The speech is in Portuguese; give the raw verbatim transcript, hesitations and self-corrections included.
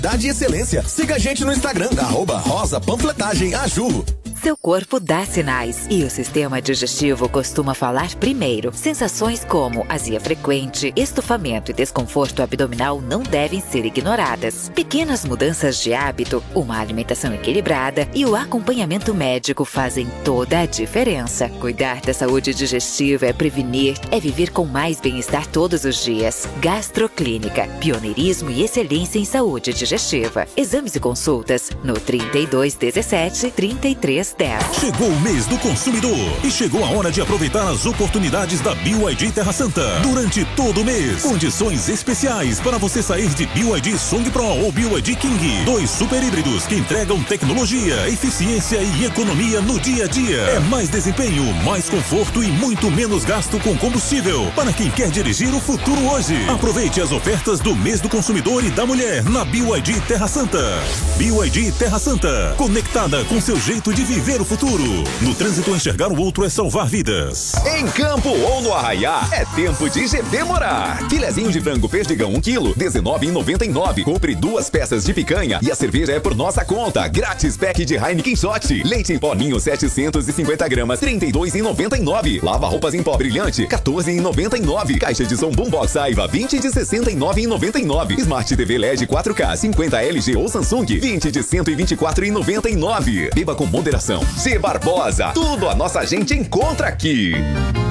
Qualidade e excelência. Siga a gente no Instagram, arroba Rosa Panfletagem Aju. Seu corpo dá sinais e o sistema digestivo costuma falar primeiro. Sensações como azia frequente, estufamento e desconforto abdominal não devem ser ignoradas. Pequenas mudanças de hábito, uma alimentação equilibrada e o acompanhamento médico fazem toda a diferença. Cuidar da saúde digestiva é prevenir, é viver com mais bem-estar todos os dias. Gastroclínica, pioneirismo e excelência em saúde digestiva. Exames e consultas no trinta e dois dezessete, trinta e três dez. Chegou o mês do consumidor e chegou a hora de aproveitar as oportunidades da B Y D Terra Santa. Durante todo o mês, condições especiais para você sair de B Y D Song Pro ou B Y D King. Dois super híbridos que entregam tecnologia, eficiência e economia no dia a dia. É mais desempenho, mais conforto e muito menos gasto com combustível para quem quer dirigir o futuro hoje. Aproveite as ofertas do mês do consumidor e da mulher na B Y D Terra Santa. B Y D Terra Santa, conectada com seu jeito de viver o futuro. No trânsito, enxergar o outro é salvar vidas. Em Campo ou no Arraiá, é tempo de G B Morar. Filezinho de frango perdigão um quilo, dezenove reais e noventa e nove centavos. Compre duas peças de picanha e a cerveja é por nossa conta. Grátis pack de Heineken Shot. Leite em pó Ninho setecentos e cinquenta gramas, trinta e dois reais e noventa e nove centavos. Lava roupas em pó brilhante, quatorze reais e noventa e nove centavos. Caixa de som Boombox Aiva, vinte de sessenta e nove reais e noventa e nove centavos. Smart T V L E D quatro K, cinquenta L G ou Samsung, vinte de cento e vinte e quatro reais e noventa e nove centavos. Beba com moderação. G Barbosa, tudo a nossa gente encontra aqui.